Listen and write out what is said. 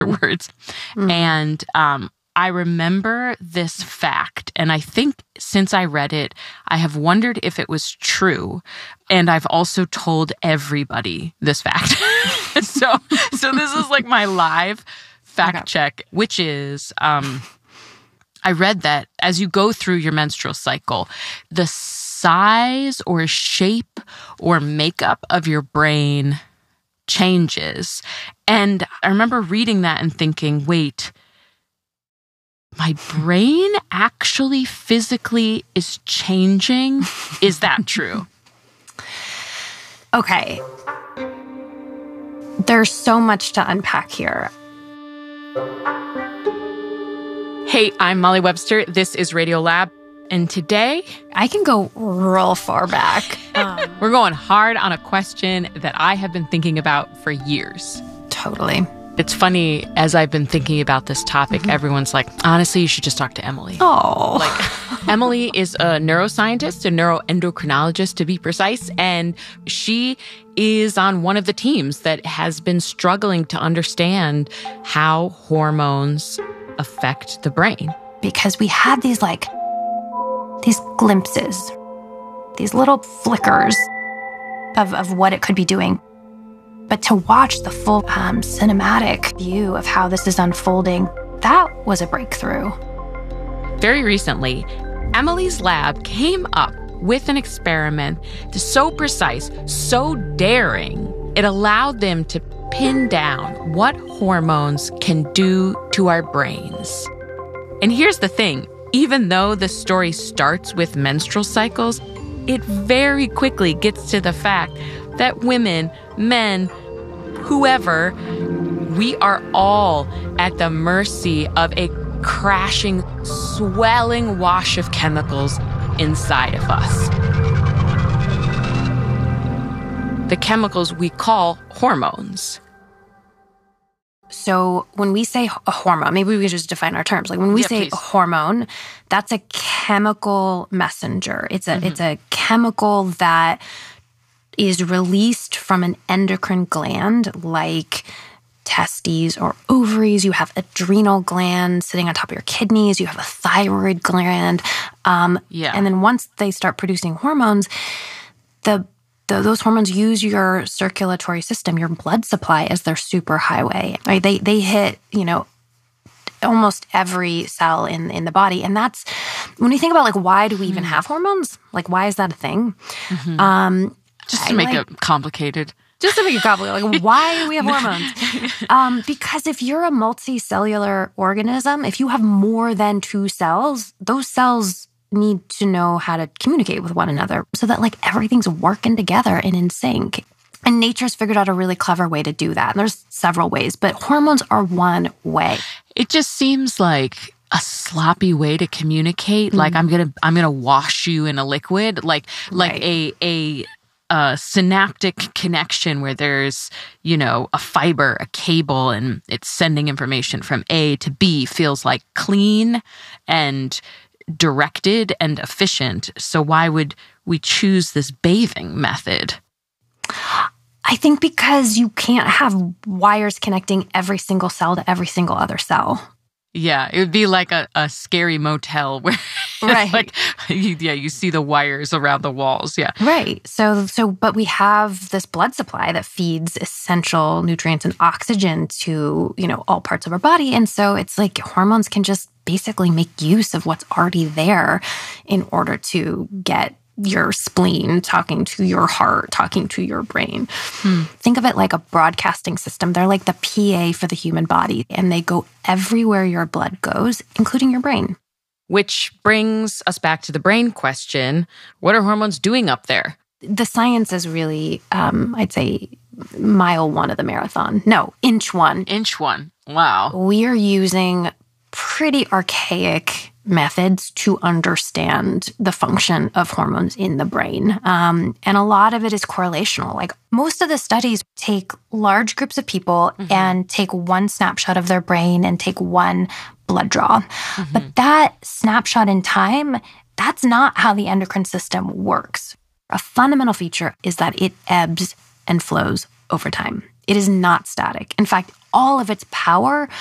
words. And I remember this fact, and I think since I read it, I have wondered if it was true. And I've also told everybody this fact. So this is like my live fact check, which is, I read that as you go through your menstrual cycle, the size or shape or makeup of your brain changes. And I remember reading that and thinking, wait, my brain actually physically is changing? Is that true? Okay. There's so much to unpack here. Hey, I'm Molly Webster. This is Radiolab. And today, I can go real far back. we're going hard on a question that I have been thinking about for years. Totally. It's funny, as I've been thinking about this topic, everyone's like, honestly, you should just talk to Emily. Oh. Like, Emily is a neuroscientist, a neuroendocrinologist to be precise, and she is on one of the teams that has been struggling to understand how hormones affect the brain. Because we had these glimpses, these little flickers of what it could be doing. But to watch the full cinematic view of how this is unfolding, that was a breakthrough. Very recently, Emily's lab came up with an experiment that's so precise, so daring, it allowed them to pin down what hormones can do to our brains. And here's the thing, even though the story starts with menstrual cycles, it very quickly gets to the fact that women, men, whoever, we are all at the mercy of a crashing, swelling wash of chemicals inside of us. The chemicals we call hormones. So when we say a hormone, maybe we could just define our terms. Like when we say please. a hormone, that's a chemical messenger. It's a chemical that is released from an endocrine gland like testes or ovaries. You have adrenal glands sitting on top of your kidneys. You have a thyroid gland. And then once they start producing hormones, those hormones use your circulatory system, your blood supply as their superhighway. Right? They hit, almost every cell in the body. And that's, when you think about why do we even have hormones? Why is that a thing? Just to make it complicated. Just to make it complicated. Why do we have hormones? Because if you're a multicellular organism, if you have more than two cells, those cells need to know how to communicate with one another so that everything's working together and in sync. And nature's figured out a really clever way to do that. And there's several ways, but hormones are one way. It just seems like a sloppy way to communicate. Like I'm gonna wash you in a liquid, like a synaptic connection where there's, a fiber, a cable, and it's sending information from A to B feels like clean and directed and efficient. So why would we choose this bathing method? I think because you can't have wires connecting every single cell to every single other cell. Yeah, it would be like a scary motel where right. You see the wires around the walls. Yeah. Right. But we have this blood supply that feeds essential nutrients and oxygen to, all parts of our body. And so it's like hormones can just basically make use of what's already there in order to get your spleen talking to your heart, talking to your brain. Think of it like a broadcasting system. They're like the PA for the human body, and they go everywhere your blood goes, including your brain. Which brings us back to the brain question. What are hormones doing up there? The science is really, I'd say, mile one of the marathon. No, inch one. Inch one. Wow. We are using pretty archaic methods to understand the function of hormones in the brain. And a lot of it is correlational. Most of the studies take large groups of people and take one snapshot of their brain and take one blood draw. But that snapshot in time, that's not how the endocrine system works. A fundamental feature is that it ebbs and flows over time. It is not static. In fact, all of its power